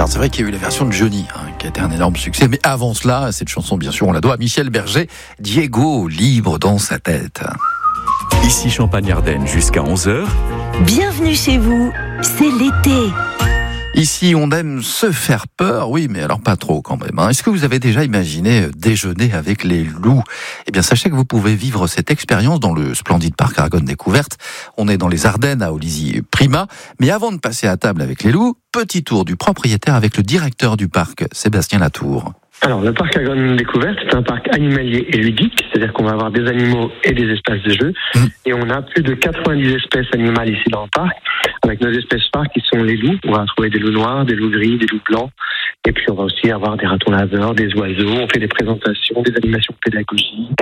Alors c'est vrai qu'il y a eu la version de Johnny, qui a été un énorme succès. Mais avant cela, cette chanson, bien sûr, on la doit à Michel Berger. Diego, libre dans sa tête. Ici Champagne-Ardenne jusqu'à 11h. Bienvenue chez vous, c'est l'été. Ici, on aime se faire peur, oui, mais alors pas trop quand même. Est-ce que vous avez déjà imaginé déjeuner avec les loups ? Eh bien, sachez que vous pouvez vivre cette expérience dans le splendide parc Argonne Découverte. On est dans les Ardennes, à Olizy-Prima. Mais avant de passer à table avec les loups, petit tour du propriétaire avec le directeur du parc, Sébastien Latour. Alors, le parc Argonne Découverte, c'est un parc animalier et ludique, c'est-à-dire qu'on va avoir des animaux et des espaces de jeu. Et on a plus de 90 espèces animales ici dans le parc, avec nos espèces phares qui sont les loups. On va trouver des loups noirs, des loups gris, des loups blancs. Et puis, on va aussi avoir des ratons laveurs, des oiseaux. On fait des présentations, des animations pédagogiques.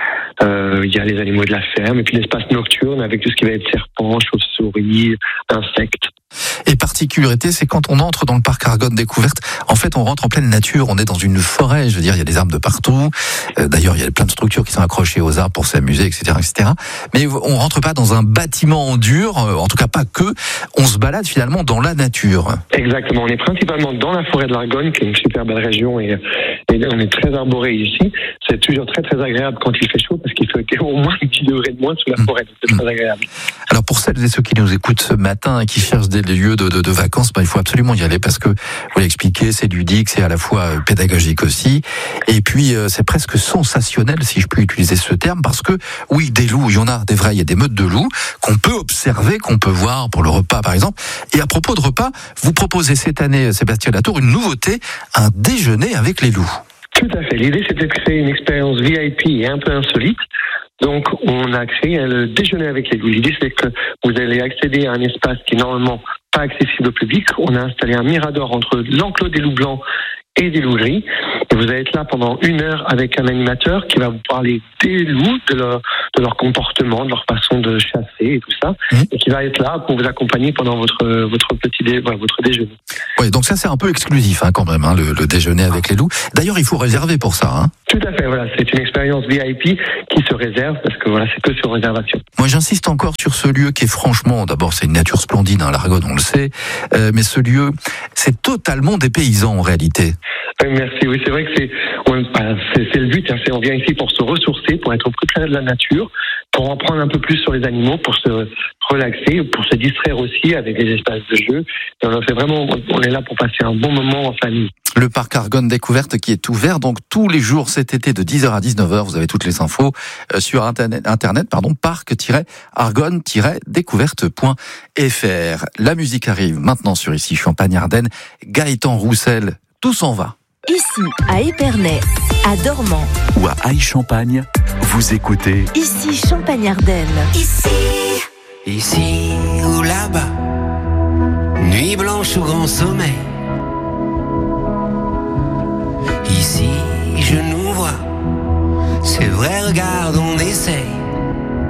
Il y a les animaux de la ferme. Et puis, l'espace nocturne avec tout ce qui va être serpents, chauves-souris, insectes. Et particularité, c'est quand on entre dans le parc Argonne Découverte, en fait, on rentre en pleine nature, on est dans une forêt, je veux dire, il y a des arbres de partout. D'ailleurs, il y a plein de structures qui sont accrochées aux arbres pour s'amuser, etc., etc. Mais on rentre pas dans un bâtiment en dur, en tout cas pas que. On se balade finalement dans la nature. Exactement. On est principalement dans la forêt de l'Argonne, qui est une super belle région, et on est très arboré ici. C'est toujours très très agréable quand il fait chaud, parce qu'il fait au moins 10 degrés de moins sous la forêt. C'est très agréable. Alors pour celles et ceux qui nous écoutent ce matin et qui cherchent des lieux de vacances, il faut absolument y aller parce que, vous l'expliquez, c'est ludique, c'est à la fois pédagogique aussi. Et puis c'est presque sensationnel, si je puis utiliser ce terme, parce que oui, des loups, il y en a des vrais, il y a des meutes de loups qu'on peut observer, qu'on peut voir pour le repas par exemple. Et à propos de repas, vous proposez cette année, Sébastien Latour, une nouveauté, un déjeuner avec les loups. Tout à fait. L'idée, c'était de créer une expérience VIP et un peu insolite. Donc, on a créé le déjeuner avec les loups. L'idée, c'est que vous allez accéder à un espace qui est normalement pas accessible au public. On a installé un mirador entre l'enclos des loups blancs et des loups gris. Et vous allez être là pendant 1 heure avec un animateur qui va vous parler des loups, de leur comportement, de leur façon de chasser et tout ça. Et qui va être là pour vous accompagner pendant votre déjeuner. Oui, donc ça c'est un peu exclusif quand même, le déjeuner avec les loups. D'ailleurs, il faut réserver pour ça. Tout à fait, voilà. C'est une expérience VIP qui se réserve parce que voilà, c'est que sur réservation. Moi, j'insiste encore sur ce lieu qui est franchement, d'abord, c'est une nature splendide, l'Argonne, on le sait, mais ce lieu, c'est totalement dépaysant en réalité. Oui, merci. Oui, c'est vrai que c'est le but. On vient ici pour se ressourcer, pour être au plus près de la nature, pour en prendre un peu plus sur les animaux, pour se relaxer, pour se distraire aussi avec les espaces de jeu. Et on est là pour passer un bon moment en famille. Le parc Argonne Découverte qui est ouvert donc tous les jours cet été de 10h à 19h. Vous avez toutes les infos sur internet parc-argonne-découverte.fr. La musique arrive maintenant sur Ici Champagne-Ardenne. Gaëtan Roussel, tout s'en va. Ici, à Épernay, à Dormans ou à Aix-Champagne, vous écoutez Ici Champagne-Ardenne. Ici ou là-bas, nuit blanche ou grand sommeil. Ici, je nous vois, c'est vrai, regarde, on essaye.